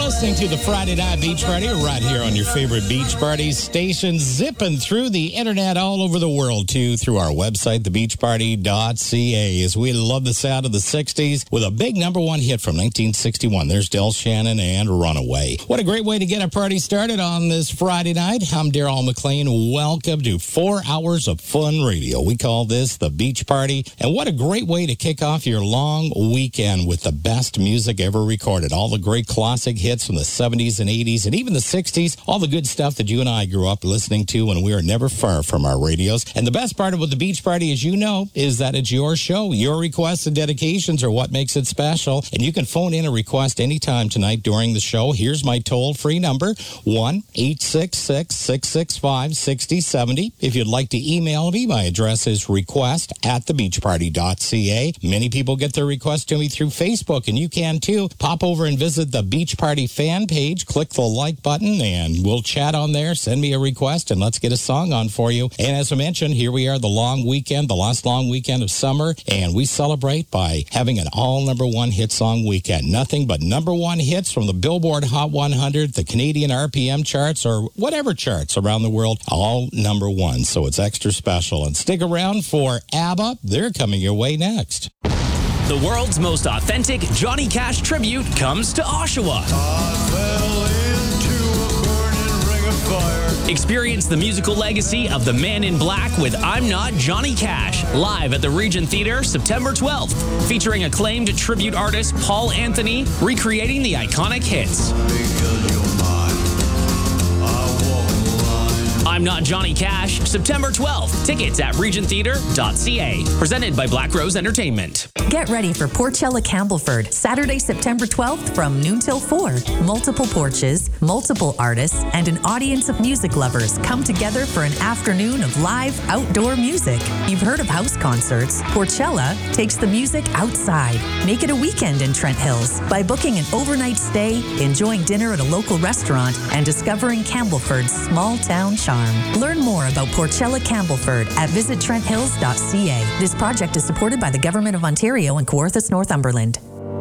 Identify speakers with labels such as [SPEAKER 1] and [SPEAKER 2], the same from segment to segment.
[SPEAKER 1] listening to the Friday Night Beach Party right here on your favorite Beach Party station, zipping through the internet all over the world, too, through our website, thebeachparty.ca, as we love the sound of the 60s with a big number one hit from 1961. There's Del Shannon and Runaway. What a great way to get a party started on this Friday night. I'm Daryl McLean. Welcome to 4 hours of fun radio. We call this the Beach Party, and what a great way to kick off your long weekend with the best music ever recorded. All the great classic hits from the 70s and 80s and even the 60s. All the good stuff that you and I grew up listening to when we were never far from our radios. And the best part about the Beach Party, as you know, is that it's your show. Your requests and dedications are what makes it special. And you can phone in a request anytime tonight during the show. Here's my toll-free number, 1-866-665-6070. If you'd like to email me, my address is request@thebeachparty.ca. Many people get their requests to me through Facebook, and you can too. Pop over and visit the Beach Party fan page, click the like button, and we'll chat on there. Send me a request, and let's get a song on for you. And as I mentioned, here we are, the long weekend, the last long weekend of summer, and we celebrate by having an all number one hit song weekend. Nothing but number one hits from the Billboard Hot 100, the Canadian RPM charts, or whatever charts around the world, all number one. So it's extra special. And stick around for ABBA. They're coming your way next.
[SPEAKER 2] The world's most authentic Johnny Cash tribute comes to Oshawa. Experience the musical legacy of the Man in Black with I'm Not Johnny Cash, live at the Regent Theatre September 12th, featuring acclaimed tribute artist Paul Anthony, recreating the iconic hits. I'm Not Johnny Cash, September 12th. Tickets at regenttheatre.ca. Presented by Black Rose Entertainment.
[SPEAKER 3] Get ready for Porchella Campbellford, Saturday, September 12th from noon till 4. Multiple porches, multiple artists, and an audience of music lovers come together for an afternoon of live outdoor music. You've heard of house concerts. Porchella takes the music outside. Make it a weekend in Trent Hills by booking an overnight stay, enjoying dinner at a local restaurant, and discovering Campbellford's small town charm. Learn more about Porchella Campbellford at visittrenthills.ca. This project is supported by the Government of Ontario and Kawarthas, Northumberland.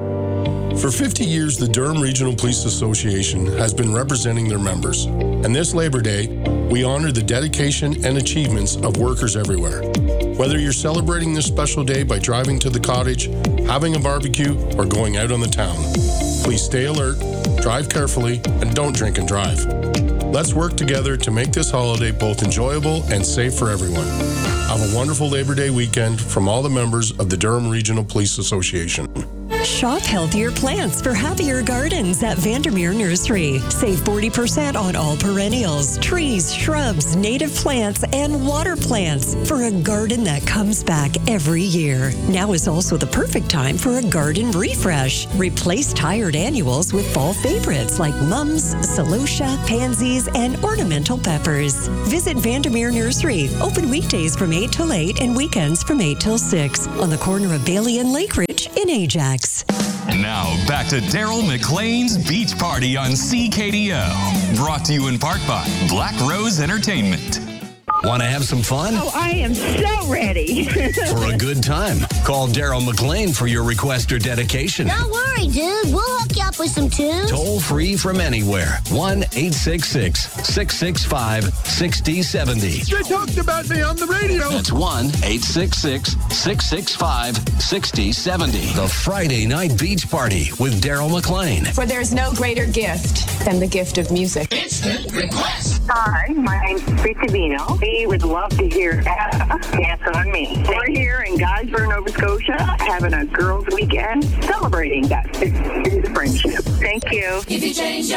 [SPEAKER 4] For 50 years, the Durham Regional Police Association has been representing their members. And this Labor Day, we honor the dedication and achievements of workers everywhere. Whether you're celebrating this special day by driving to the cottage, having a barbecue, or going out on the town, please stay alert, drive carefully, and don't drink and drive. Let's work together to make this holiday both enjoyable and safe for everyone. Have a wonderful Labor Day weekend from all the members of the Durham Regional Police Association.
[SPEAKER 5] Shop healthier plants for happier gardens at Vandermeer Nursery. Save 40% on all perennials, trees, shrubs, native plants, and water plants for a garden that comes back every year. Now is also the perfect time for a garden refresh. Replace tired annuals with fall favorites like mums, celosia, pansies, and ornamental peppers. Visit Vandermeer Nursery. Open weekdays from 8 till 8 and weekends from 8 till 6 on the corner of Bailey and Lake Ridge in Ajax.
[SPEAKER 6] Now, back to Daryl McLean's Beach Party on CKDO. Brought to you in part by Black Rose Entertainment.
[SPEAKER 7] Want to have some fun?
[SPEAKER 8] Oh, I am so ready.
[SPEAKER 7] For a good time, call Daryl McLean for your request or dedication.
[SPEAKER 9] Don't worry, dude. We'll hook you up with some tunes.
[SPEAKER 7] Toll free from anywhere. 1-866-665-6070.
[SPEAKER 10] They talked about me on the radio.
[SPEAKER 7] That's 1-866-665-6070. The Friday Night Beach Party with Daryl McLean.
[SPEAKER 11] For there's no greater gift than the gift of music.
[SPEAKER 12] Instant request.
[SPEAKER 13] Hi, my name's Teresa Vino. We would love to hear ABBA Dance on Me. We're here in Guysborough, Nova Scotia, having a girls' weekend, celebrating that 50 years of friendship. Thank you.
[SPEAKER 12] If you change your